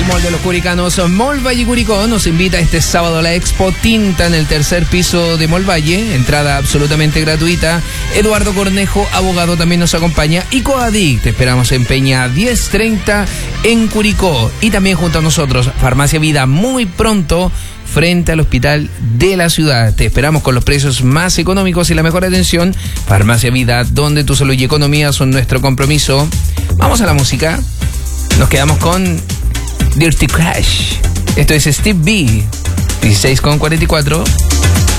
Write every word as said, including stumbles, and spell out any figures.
Mall de los Curicanos, Mall Valle Curicó nos invita este sábado a la Expo Tinta en el tercer piso de Mall Valle, entrada absolutamente gratuita. Eduardo Cornejo, abogado, también nos acompaña, y Coadic, te esperamos en Peña diez treinta en Curicó. Y también junto a nosotros, Farmacia Vida, muy pronto frente al hospital de la ciudad. Te esperamos con los precios más económicos y la mejor atención. Farmacia Vida, donde tu salud y economía son nuestro compromiso. Vamos a la música. Nos quedamos con Dirty Crash. Esto es Steve B. dieciséis con cuarenta y cuatro.